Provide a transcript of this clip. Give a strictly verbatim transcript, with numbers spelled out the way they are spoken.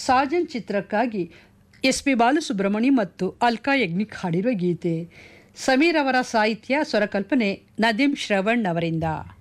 ಸಾಜನ್ ಚಿತ್ರಕ್ಕಾಗಿ S P Balasubramanya ಮತ್ತು ಅಲ್ಕಾ ಯಜ್ಞಿಕ್ ಹಾಡಿರುವ ಗೀತೆ. ಸಮೀರ್ ಅವರ ಸಾಹಿತ್ಯ ಸ್ವರಕಲ್ಪನೆ ನದೀಮ್ ಶ್ರವಣ್ ಅವರಿಂದ.